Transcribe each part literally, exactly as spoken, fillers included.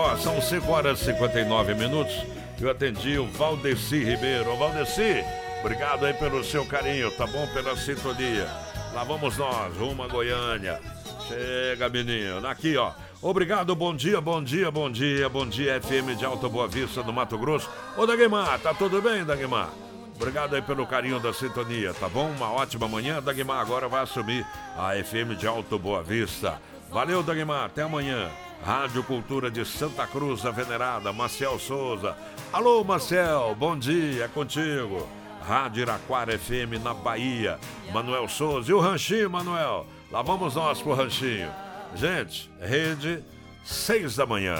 ó, são cinco horas e cinquenta e nove minutos. Eu atendi o Valdeci Ribeiro. Ô, Valdeci, obrigado aí pelo seu carinho, tá bom? Pela sintonia. Lá vamos nós, rumo a Goiânia. Chega, menino. Aqui, ó. Obrigado, bom dia, bom dia, bom dia. Bom dia, F M de Alta Boa Vista, do Mato Grosso. Ô, Dagmar, tá tudo bem, Dagmar? Obrigado aí pelo carinho da sintonia, tá bom? Uma ótima manhã. Dagmar agora vai assumir a F M de Alta Boa Vista. Valeu, Dagmar. Até amanhã. Rádio Cultura de Santa Cruz, a venerada Marcel Souza. Alô, Marcel, bom dia, é contigo. Rádio Iraquara F M na Bahia, Manuel Souza. E o Ranchinho, Manuel? Lá vamos nós pro Ranchinho. Gente, rede, seis da manhã.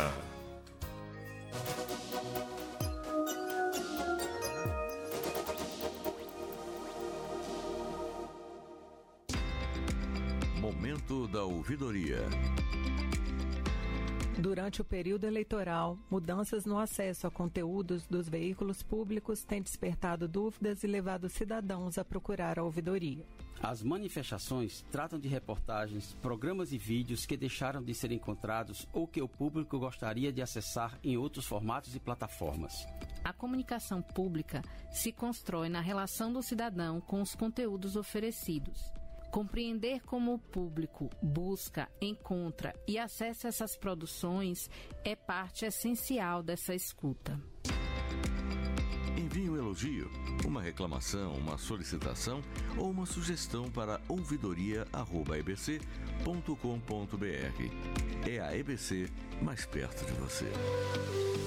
Momento da ouvidoria. Durante o período eleitoral, mudanças no acesso a conteúdos dos veículos públicos têm despertado dúvidas e levado cidadãos a procurar a ouvidoria. As manifestações tratam de reportagens, programas e vídeos que deixaram de ser encontrados ou que o público gostaria de acessar em outros formatos e plataformas. A comunicação pública se constrói na relação do cidadão com os conteúdos oferecidos. Compreender como o público busca, encontra e acessa essas produções é parte essencial dessa escuta. Envie um elogio, uma reclamação, uma solicitação ou uma sugestão para ouvidoria arroba e b c ponto com ponto b r. É a E B C mais perto de você.